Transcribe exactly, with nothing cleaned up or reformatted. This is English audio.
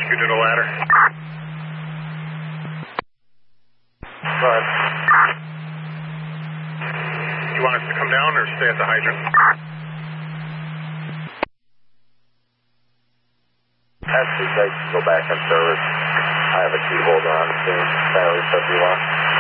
rescue to the ladder. Go ahead. You want us to come down or stay at the hydrant? Actually, they can go back in service. I have a key holder on soon. Sally said you want.